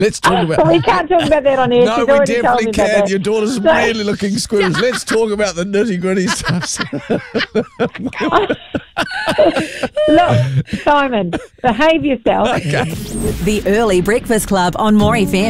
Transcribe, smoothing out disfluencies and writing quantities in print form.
Let's talk about... We can't talk about that on air. No, She's we already told me definitely about can. that. Your daughter's really looking squirrels. Let's talk about the nitty-gritty stuff. Look, Simon, behave yourself. Okay. The Early Breakfast Club on More FM.